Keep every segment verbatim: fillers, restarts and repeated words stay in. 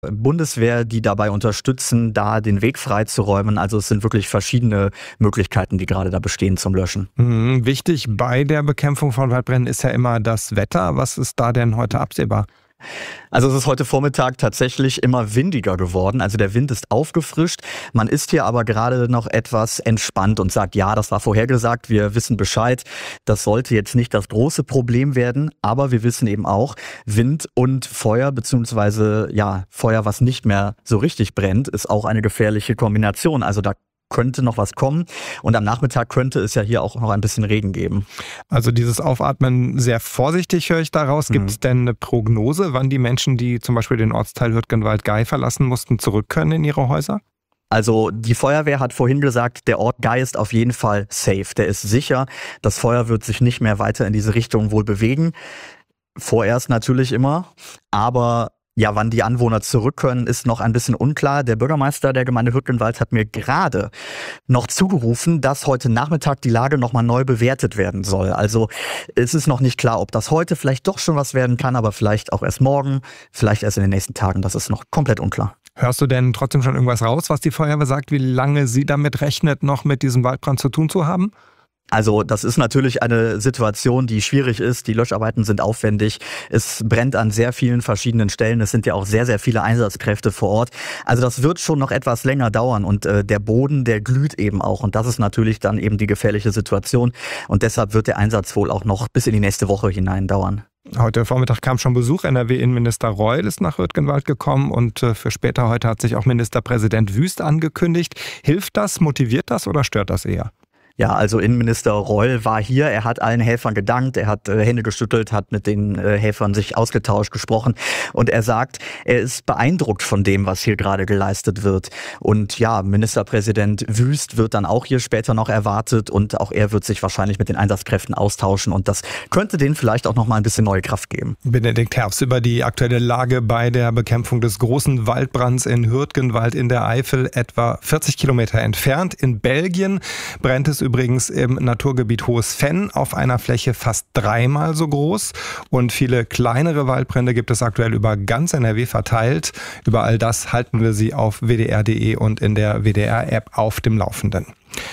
Bundeswehr, die dabei unterstützen, da den Weg freizuräumen. Also es sind wirklich verschiedene Möglichkeiten, die gerade da bestehen zum Löschen. Mhm. Wichtig bei der Bekämpfung von Waldbränden ist ja immer das Wetter. Was ist da denn heute absehbar? Also es ist heute Vormittag tatsächlich immer windiger geworden. Also der Wind ist aufgefrischt. Man ist hier aber gerade noch etwas entspannt und sagt, ja, das war vorhergesagt, wir wissen Bescheid. Das sollte jetzt nicht das große Problem werden. Aber wir wissen eben auch, Wind und Feuer, beziehungsweise ja, Feuer, was nicht mehr so richtig brennt, ist auch eine gefährliche Kombination. Also da könnte noch was kommen. Und am Nachmittag könnte es ja hier auch noch ein bisschen Regen geben. Also dieses Aufatmen sehr vorsichtig, höre ich daraus. Gibt es denn eine Prognose, wann die Menschen, die zum Beispiel den Ortsteil Hürtgenwald-Gay verlassen mussten, zurück können in ihre Häuser? Also die Feuerwehr hat vorhin gesagt, der Ort Gay ist auf jeden Fall safe. Der ist sicher. Das Feuer wird sich nicht mehr weiter in diese Richtung wohl bewegen. Vorerst natürlich immer. Aber ja, wann die Anwohner zurück können, ist noch ein bisschen unklar. Der Bürgermeister der Gemeinde Hürtgenwald hat mir gerade noch zugerufen, dass heute Nachmittag die Lage nochmal neu bewertet werden soll. Also es ist noch nicht klar, ob das heute vielleicht doch schon was werden kann, aber vielleicht auch erst morgen, vielleicht erst in den nächsten Tagen. Das ist noch komplett unklar. Hörst du denn trotzdem schon irgendwas raus, was die Feuerwehr sagt, wie lange sie damit rechnet, noch mit diesem Waldbrand zu tun zu haben? Also das ist natürlich eine Situation, die schwierig ist. Die Löscharbeiten sind aufwendig. Es brennt an sehr vielen verschiedenen Stellen. Es sind ja auch sehr, sehr viele Einsatzkräfte vor Ort. Also das wird schon noch etwas länger dauern. Und äh, der Boden, der glüht eben auch. Und das ist natürlich dann eben die gefährliche Situation. Und deshalb wird der Einsatz wohl auch noch bis in die nächste Woche hinein dauern. Heute Vormittag kam schon Besuch. N R W-Innenminister Reul ist nach Hürtgenwald gekommen. Und für später heute hat sich auch Ministerpräsident Wüst angekündigt. Hilft das, motiviert das oder stört das eher? Ja, also Innenminister Reul war hier, er hat allen Helfern gedankt, er hat äh, Hände geschüttelt, hat mit den äh, Helfern sich ausgetauscht, gesprochen und er sagt, er ist beeindruckt von dem, was hier gerade geleistet wird. Und ja, Ministerpräsident Wüst wird dann auch hier später noch erwartet und auch er wird sich wahrscheinlich mit den Einsatzkräften austauschen und das könnte denen vielleicht auch noch mal ein bisschen neue Kraft geben. Benedikt Herbst über die aktuelle Lage bei der Bekämpfung des großen Waldbrands in Hürtgenwald in der Eifel, etwa vierzig Kilometer entfernt. In Belgien brennt es übrigens im Naturgebiet Hohes Venn auf einer Fläche fast dreimal so groß. Und viele kleinere Waldbrände gibt es aktuell über ganz N R W verteilt. Über all das halten wir Sie auf w d r punkt d e und in der W D R-App auf dem Laufenden.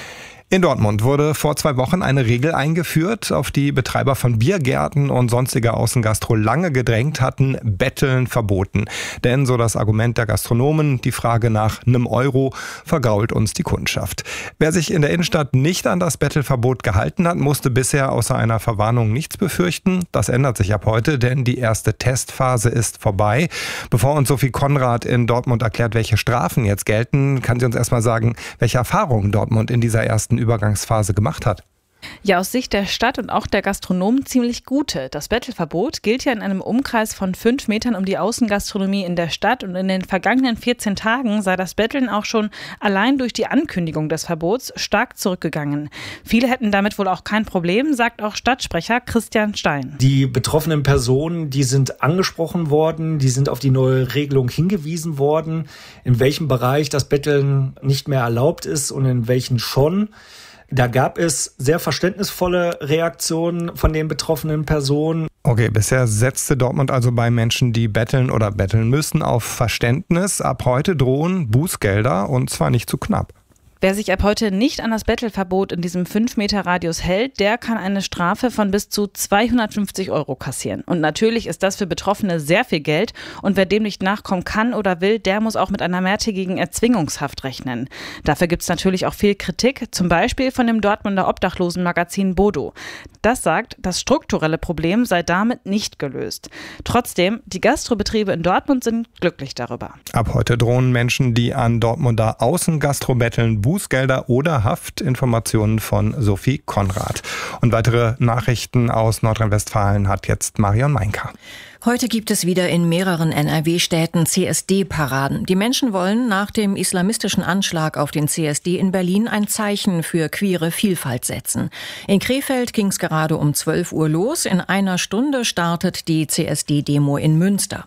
In Dortmund wurde vor zwei Wochen eine Regel eingeführt, auf die Betreiber von Biergärten und sonstiger Außengastro lange gedrängt hatten: Betteln verboten. Denn, so das Argument der Gastronomen, die Frage nach einem Euro vergrault uns die Kundschaft. Wer sich in der Innenstadt nicht an das Bettelverbot gehalten hat, musste bisher außer einer Verwarnung nichts befürchten. Das ändert sich ab heute, denn die erste Testphase ist vorbei. Bevor uns Sophie Konrad in Dortmund erklärt, welche Strafen jetzt gelten, kann sie uns erstmal sagen, welche Erfahrungen Dortmund in dieser ersten Übergangsphase gemacht hat. Ja, aus Sicht der Stadt und auch der Gastronomen ziemlich gute. Das Bettelverbot gilt ja in einem Umkreis von fünf Metern um die Außengastronomie in der Stadt und in den vergangenen vierzehn Tagen sei das Betteln auch schon allein durch die Ankündigung des Verbots stark zurückgegangen. Viele hätten damit wohl auch kein Problem, sagt auch Stadtsprecher Christian Stein. Die betroffenen Personen, die sind angesprochen worden, die sind auf die neue Regelung hingewiesen worden, in welchem Bereich das Betteln nicht mehr erlaubt ist und in welchen schon. Da gab es sehr verständnisvolle Reaktionen von den betroffenen Personen. Okay, bisher setzte Dortmund also bei Menschen, die betteln oder betteln müssen, auf Verständnis. Ab heute drohen Bußgelder und zwar nicht zu knapp. Wer sich ab heute nicht an das Bettelverbot in diesem fünf Meter Radius hält, der kann eine Strafe von bis zu zweihundertfünfzig Euro kassieren. Und natürlich ist das für Betroffene sehr viel Geld. Und wer dem nicht nachkommen kann oder will, der muss auch mit einer mehrtägigen Erzwingungshaft rechnen. Dafür gibt es natürlich auch viel Kritik, zum Beispiel von dem Dortmunder Obdachlosenmagazin Bodo. Das sagt, das strukturelle Problem sei damit nicht gelöst. Trotzdem, die Gastrobetriebe in Dortmund sind glücklich darüber. Ab heute drohen Menschen, die an Dortmunder Außengastro betteln, Bußgelder oder Haft. Informationen von Sophie Konrad. Und weitere Nachrichten aus Nordrhein-Westfalen hat jetzt Marion Meinka. Heute gibt es wieder in mehreren N R W-Städten C S D-Paraden. Die Menschen wollen nach dem islamistischen Anschlag auf den C S D in Berlin ein Zeichen für queere Vielfalt setzen. In Krefeld ging es gerade um zwölf Uhr los. In einer Stunde startet die C S D-Demo in Münster.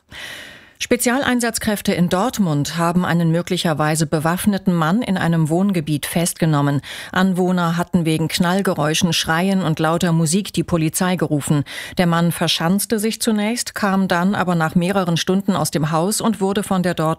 Spezialeinsatzkräfte in Dortmund haben einen möglicherweise bewaffneten Mann in einem Wohngebiet festgenommen. Anwohner hatten wegen Knallgeräuschen, Schreien und lauter Musik die Polizei gerufen. Der Mann verschanzte sich zunächst, kam dann aber nach mehreren Stunden aus dem Haus und wurde von der Dortmunder